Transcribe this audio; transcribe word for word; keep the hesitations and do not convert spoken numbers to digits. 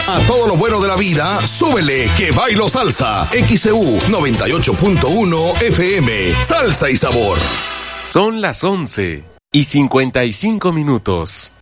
A todo lo bueno de la vida, súbele que bailo salsa. X C U noventa y ocho punto uno F M. Salsa y sabor. Son las once y cincuenta y cinco minutos.